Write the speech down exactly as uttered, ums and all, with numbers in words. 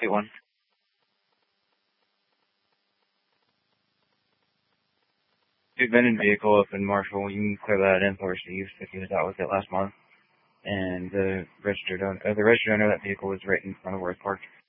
Eight one. The abandoned vehicle up in Marshall, you can clear that in for Steve if he was out with it last month. And the registered owner, uh, the registered owner of that vehicle was right in front of where it's parked.